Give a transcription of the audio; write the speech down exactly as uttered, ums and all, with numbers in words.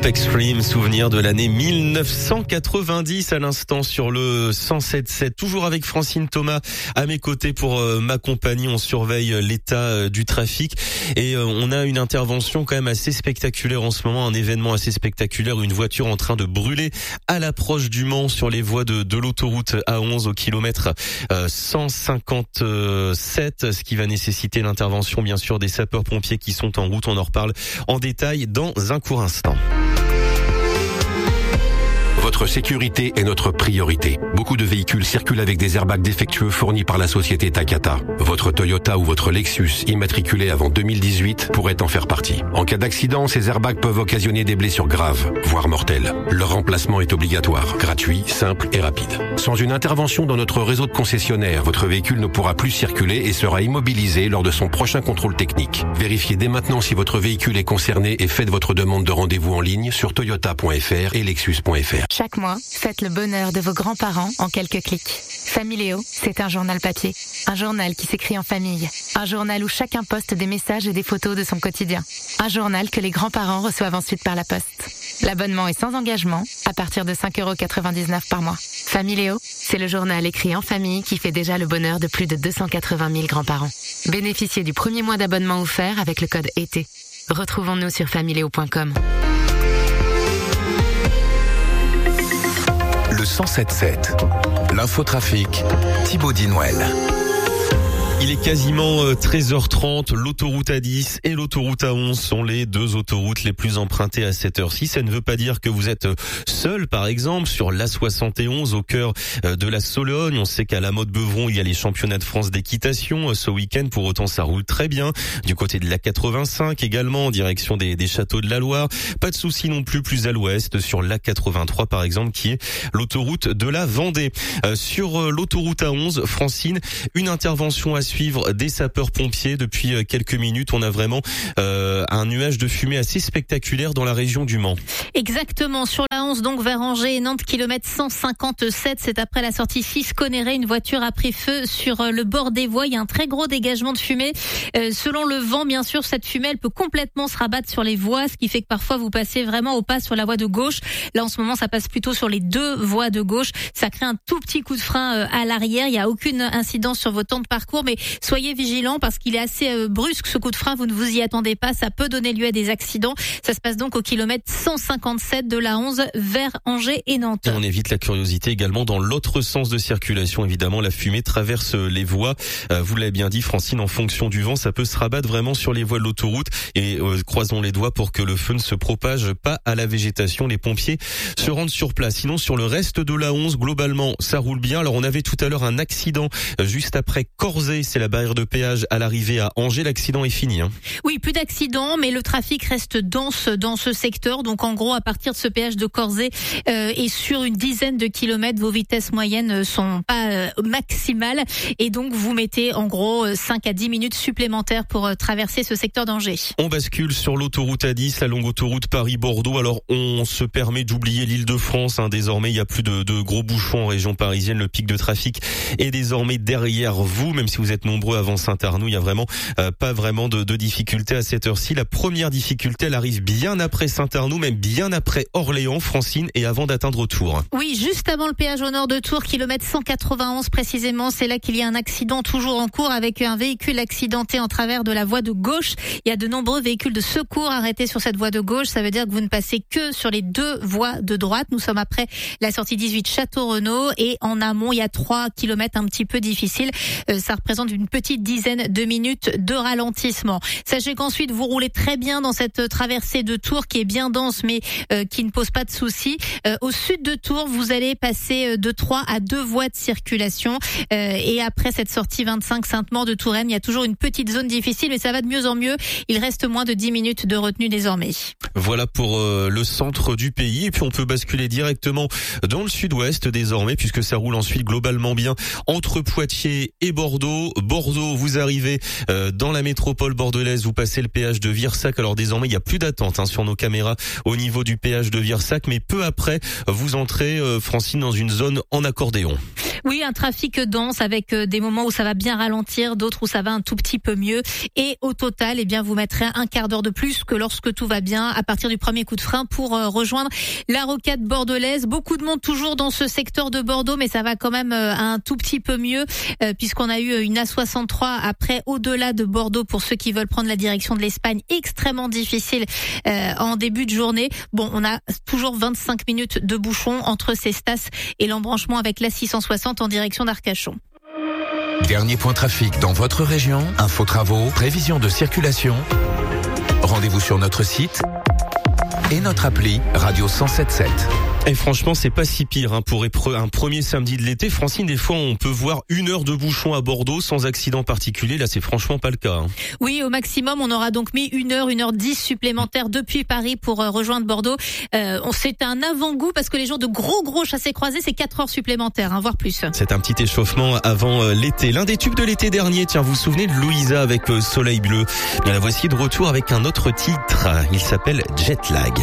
Pulp Extreme, souvenir de l'année mille neuf cent quatre-vingt-dix à l'instant sur le cent sept sept. Toujours avec Francine Thomas à mes côtés pour euh, m'accompagner. On surveille l'état euh, du trafic et euh, on a une intervention quand même assez spectaculaire en ce moment, un événement assez spectaculaire, une voiture en train de brûler à l'approche du Mans sur les voies de, de l'autoroute A onze au kilomètre euh, cent cinquante-sept, ce qui va nécessiter l'intervention bien sûr des sapeurs-pompiers qui sont en route. On en reparle en détail dans un court instant. Votre sécurité est notre priorité. Beaucoup de véhicules circulent avec des airbags défectueux fournis par la société Takata. Votre Toyota ou votre Lexus, immatriculé avant deux mille dix-huit, pourrait en faire partie. En cas d'accident, ces airbags peuvent occasionner des blessures graves, voire mortelles. Leur remplacement est obligatoire, gratuit, simple et rapide. Sans une intervention dans notre réseau de concessionnaires, votre véhicule ne pourra plus circuler et sera immobilisé lors de son prochain contrôle technique. Vérifiez dès maintenant si votre véhicule est concerné et faites votre demande de rendez-vous en ligne sur toyota point f r et lexus point f r. Chaque mois, faites le bonheur de vos grands-parents en quelques clics. Familéo, c'est un journal papier. Un journal qui s'écrit en famille. Un journal où chacun poste des messages et des photos de son quotidien. Un journal que les grands-parents reçoivent ensuite par la poste. L'abonnement est sans engagement, à partir de cinq euros quatre-vingt-dix-neuf par mois. Familéo, c'est le journal écrit en famille qui fait déjà le bonheur de plus de deux cent quatre-vingt mille grands-parents. Bénéficiez du premier mois d'abonnement offert avec le code été. Retrouvons-nous sur familéo point com. Le cent sept sept, l'infotrafic, Thibaut Dinouel. Il est quasiment treize heures trente, l'autoroute A dix et l'autoroute A onze sont les deux autoroutes les plus empruntées à cette heure-ci. Ça ne veut pas dire que vous êtes seul, par exemple, sur l'A soixante et onze au cœur de la Sologne. On sait qu'à la Motte-Beuvron, il y a les championnats de France d'équitation ce week-end. Pour autant, ça roule très bien. Du côté de l'A quatre-vingt-cinq également, en direction des, des châteaux de la Loire. Pas de souci non plus plus à l'ouest, sur l'A quatre-vingt-trois, par exemple, qui est l'autoroute de la Vendée. Euh, sur l'autoroute A onze, Francine, une intervention à suivre des sapeurs-pompiers. Depuis quelques minutes, on a vraiment euh, un nuage de fumée assez spectaculaire dans la région du Mans. Exactement, sur la onze, donc vers Angers et Nantes, kilomètre cent cinquante-sept, c'est après la sortie six Conneré, une voiture a pris feu sur le bord des voies. Il y a un très gros dégagement de fumée. Euh, selon le vent, bien sûr, cette fumée, elle peut complètement se rabattre sur les voies, ce qui fait que parfois vous passez vraiment au pas sur la voie de gauche. Là, en ce moment, ça passe plutôt sur les deux voies de gauche. Ça crée un tout petit coup de frein euh, à l'arrière. Il n'y a aucune incidence sur vos temps de parcours, mais soyez vigilants parce qu'il est assez euh, brusque ce coup de frein, vous ne vous y attendez pas, ça peut donner lieu à des accidents. Ça se passe donc au kilomètre cent cinquante-sept de l'A onze vers Angers et Nantes. Et on évite la curiosité également dans l'autre sens de circulation. Évidemment, la fumée traverse les voies. Euh, vous l'avez bien dit, Francine, en fonction du vent, ça peut se rabattre vraiment sur les voies de l'autoroute et euh, croisons les doigts pour que le feu ne se propage pas à la végétation. Les pompiers se rendent sur place. Sinon, sur le reste de l'A onze, globalement, ça roule bien. Alors, on avait tout à l'heure un accident euh, juste après Corzet, c'est la barrière de péage à l'arrivée à Angers. L'accident est fini. Hein. Oui, plus d'accidents, mais le trafic reste dense dans ce secteur. Donc en gros, à partir de ce péage de Corzet euh, et sur une dizaine de kilomètres, vos vitesses moyennes sont pas euh, maximales. Et donc vous mettez en gros cinq à dix minutes supplémentaires pour euh, traverser ce secteur d'Angers. On bascule sur l'autoroute A dix, la longue autoroute Paris-Bordeaux. Alors on se permet d'oublier l'Île-de-France. Hein. Désormais, il n'y a plus de, de gros bouchons en région parisienne. Le pic de trafic est désormais derrière vous, même si vous êtes nombreux avant Saint-Arnoux, il y a vraiment euh, pas vraiment de, de difficultés à cette heure-ci. La première difficulté, elle arrive bien après Saint-Arnoux, même bien après Orléans, Francine, et avant d'atteindre Tours. Oui, juste avant le péage au nord de Tours, kilomètre cent quatre-vingt-onze précisément, c'est là qu'il y a un accident toujours en cours avec un véhicule accidenté en travers de la voie de gauche. Il y a de nombreux véhicules de secours arrêtés sur cette voie de gauche. Ça veut dire que vous ne passez que sur les deux voies de droite. Nous sommes après la sortie dix-huit Château-Renaud et en amont, il y a trois kilomètres un petit peu difficiles. Euh, ça représente une petite dizaine de minutes de ralentissement. Sachez qu'ensuite vous roulez très bien dans cette traversée de Tours qui est bien dense mais euh, qui ne pose pas de soucis. Euh, au sud de Tours, vous allez passer de trois à deux voies de circulation euh, et après cette sortie vingt-cinq Sainte-Maure de Touraine, il y a toujours une petite zone difficile mais ça va de mieux en mieux. Il reste moins de dix minutes de retenue désormais. Voilà pour euh, le centre du pays et puis on peut basculer directement dans le sud-ouest désormais puisque ça roule ensuite globalement bien entre Poitiers et Bordeaux. Bordeaux, vous arrivez euh, dans la métropole bordelaise, vous passez le péage de Virsac. Alors désormais, il n'y a plus d'attente hein, sur nos caméras au niveau du péage de Virsac, mais peu après, vous entrez, euh, Francine, dans une zone en accordéon. Oui, un trafic dense avec des moments où ça va bien ralentir, d'autres où ça va un tout petit peu mieux. Et au total, eh bien, vous mettrez un quart d'heure de plus que lorsque tout va bien à partir du premier coup de frein pour rejoindre la rocade bordelaise. Beaucoup de monde toujours dans ce secteur de Bordeaux, mais ça va quand même un tout petit peu mieux euh, puisqu'on a eu une A soixante-trois après au-delà de Bordeaux pour ceux qui veulent prendre la direction de l'Espagne, extrêmement difficile euh, en début de journée. Bon, on a toujours vingt-cinq minutes de bouchon entre Cestas et l'embranchement avec l'A six cent soixante en direction d'Arcachon. Dernier point trafic dans votre région, info travaux, prévision de circulation. Rendez-vous sur notre site et notre appli Radio cent sept sept. Et franchement, c'est pas si pire hein, pour un premier samedi de l'été. Francine, des fois, on peut voir une heure de bouchon à Bordeaux sans accident particulier. Là, c'est franchement pas le cas. Hein. Oui, au maximum, on aura donc mis une heure, une heure dix supplémentaires depuis Paris pour euh, rejoindre Bordeaux. Euh, c'est un avant-goût parce que les jours de gros gros chassés-croisés, c'est quatre heures supplémentaires, hein, voire plus. C'est un petit échauffement avant euh, l'été. L'un des tubes de l'été dernier, tiens, vous vous souvenez de Louisa avec euh, Soleil Bleu. Bien, la voici de retour avec un autre titre. Il s'appelle Jet Lag.